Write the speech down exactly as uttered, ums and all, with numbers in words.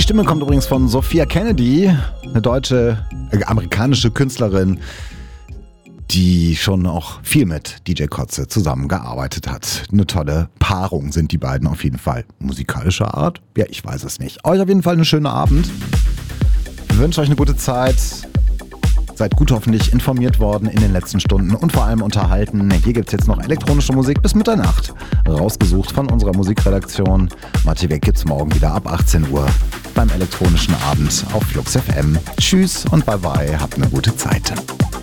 Stimme kommt übrigens von Sophia Kennedy, eine deutsche, äh, amerikanische Künstlerin, die schon auch viel mit D J Kotze zusammengearbeitet hat. Eine tolle Paarung sind die beiden auf jeden Fall. Musikalischer Art? Ja, ich weiß es nicht. Euch auf jeden Fall einen schönen Abend. Ich wünsche euch eine gute Zeit. Seid gut hoffentlich informiert worden in den letzten Stunden und vor allem unterhalten. Hier gibt es jetzt noch elektronische Musik bis Mitternacht. Rausgesucht von unserer Musikredaktion. Matti Weg gibt's morgen wieder ab achtzehn Uhr beim elektronischen Abend auf Flux F M. Tschüss und bye bye. Habt eine gute Zeit.